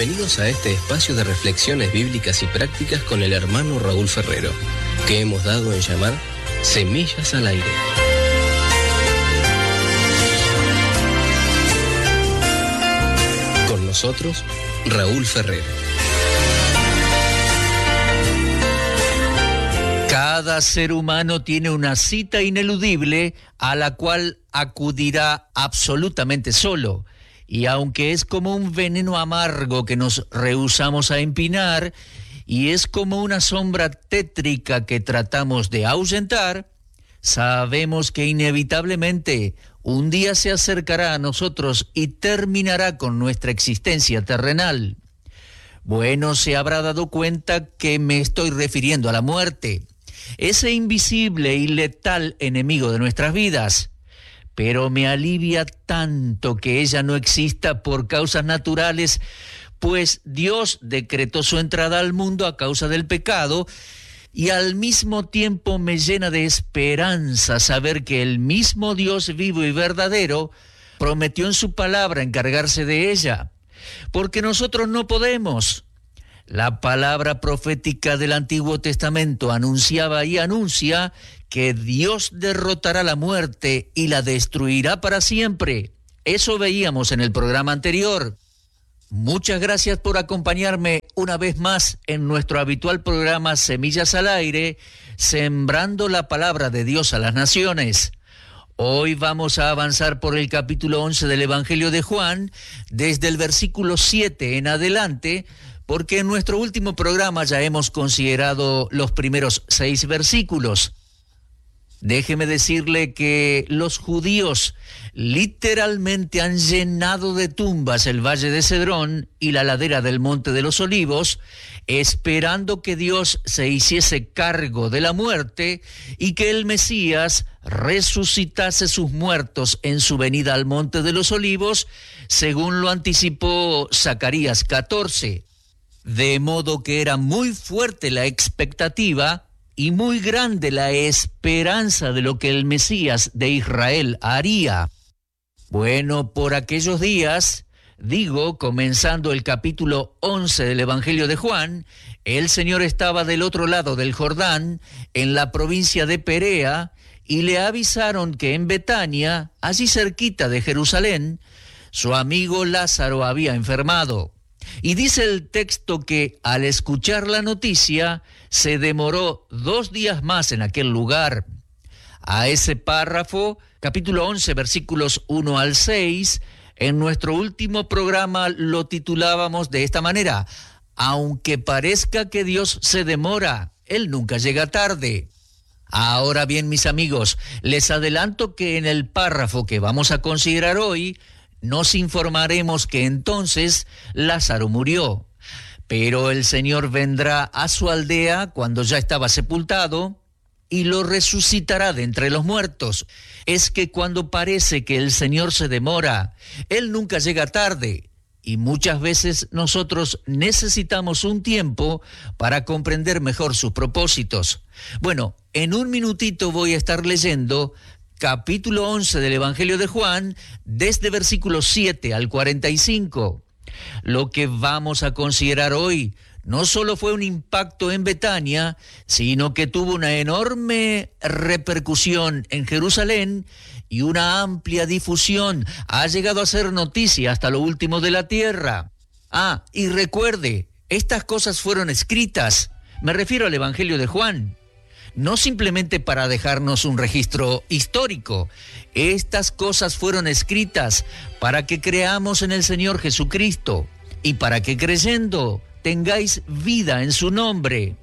Bienvenidos a este espacio de reflexiones bíblicas y prácticas con el hermano Raúl Ferrero, que hemos dado en llamar Semillas al Aire. Con nosotros, Raúl Ferrero. Cada ser humano tiene una cita ineludible a la cual acudirá absolutamente solo. Y aunque es como un veneno amargo que nos rehusamos a empinar, y es como una sombra tétrica que tratamos de ahuyentar, sabemos que inevitablemente un día se acercará a nosotros y terminará con nuestra existencia terrenal. Bueno, se habrá dado cuenta que me estoy refiriendo a la muerte, ese invisible y letal enemigo de nuestras vidas. Pero me alivia tanto que ella no exista por causas naturales, pues Dios decretó su entrada al mundo a causa del pecado, y al mismo tiempo me llena de esperanza saber que el mismo Dios vivo y verdadero prometió en su palabra encargarse de ella, porque nosotros no podemos. La palabra profética del Antiguo Testamento anunciaba y anuncia que Dios derrotará la muerte y la destruirá para siempre. Eso veíamos en el programa anterior. Muchas gracias por acompañarme una vez más en nuestro habitual programa Semillas al Aire, sembrando la palabra de Dios a las naciones. Hoy vamos a avanzar por el capítulo 11 del Evangelio de Juan, desde el versículo 7 en adelante, porque en nuestro último programa ya hemos considerado los primeros 6 versículos. Déjeme decirle que los judíos literalmente han llenado de tumbas el Valle de Cedrón y la ladera del Monte de los Olivos, esperando que Dios se hiciese cargo de la muerte y que el Mesías resucitase sus muertos en su venida al Monte de los Olivos, según lo anticipó Zacarías 14. De modo que era muy fuerte la expectativa y muy grande la esperanza de lo que el Mesías de Israel haría. Bueno, por aquellos días, comenzando el capítulo 11 del Evangelio de Juan, el Señor estaba del otro lado del Jordán, en la provincia de Perea, y le avisaron que en Betania, allí cerquita de Jerusalén, su amigo Lázaro había enfermado. Y dice el texto que al escuchar la noticia se demoró 2 días más en aquel lugar. A ese párrafo, capítulo 11, versículos 1 al 6, en nuestro último programa lo titulábamos de esta manera: aunque parezca que Dios se demora, Él nunca llega tarde. Ahora bien, mis amigos, les adelanto que en el párrafo que vamos a considerar hoy, nos informaremos que entonces Lázaro murió, pero el Señor vendrá a su aldea cuando ya estaba sepultado y lo resucitará de entre los muertos. Es que cuando parece que el Señor se demora, Él nunca llega tarde, y muchas veces nosotros necesitamos un tiempo para comprender mejor sus propósitos. Bueno, en un minutito voy a estar leyendo capítulo 11 del Evangelio de Juan, desde versículos 7 al 45. Lo que vamos a considerar hoy no solo fue un impacto en Betania, sino que tuvo una enorme repercusión en Jerusalén y una amplia difusión. Ha llegado a ser noticia hasta lo último de la tierra. Y recuerde, estas cosas fueron escritas, me refiero al Evangelio de Juan, no simplemente para dejarnos un registro histórico. Estas cosas fueron escritas para que creamos en el Señor Jesucristo y para que creyendo tengáis vida en su nombre.